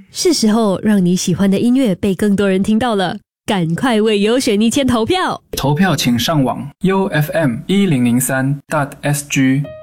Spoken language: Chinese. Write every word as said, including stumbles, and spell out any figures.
是时候让你喜欢的音乐被更多人听到了，赶快为优选一签投票！ 投票请上网 U F M 一零零三 点 S G